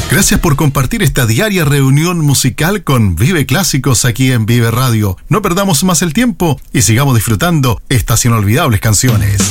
Gracias por compartir esta diaria reunión musical con Vive Clásicos aquí en Vive Radio. No perdamos más el tiempo y sigamos disfrutando estas inolvidables canciones.